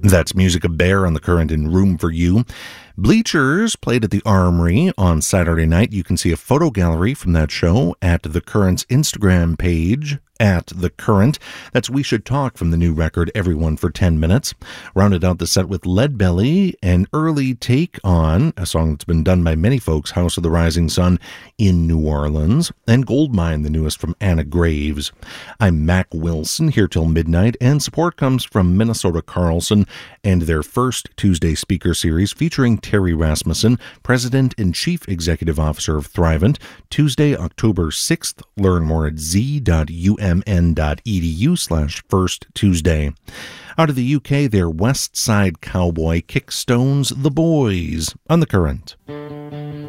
That's Music of Bear on the Current and Room for You. Bleachers played at the Armory on Saturday night. You can see a photo gallery from that show at The Current's Instagram page, at The Current. That's We Should Talk from the new record, Everyone for 10 Minutes. Rounded out the set with Leadbelly, an early take on a song that's been done by many folks, House of the Rising Sun in New Orleans, and Goldmine, the newest from Anna Graves. I'm Mac Wilson, here till midnight, and support comes from Minnesota Carlson and their first Tuesday speaker series featuring Terry Rasmussen, President and Chief Executive Officer of Thrivent, Tuesday, October 6th. Learn more at z.umn.edu/First Tuesday. Out of the UK, their West Side Cowboy Kickstones The Boys on the Current.